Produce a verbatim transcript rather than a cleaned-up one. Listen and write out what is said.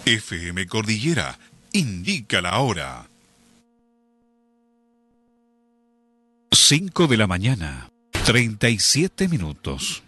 F M Cordillera indica la hora. cinco de la mañana, treinta y siete minutos.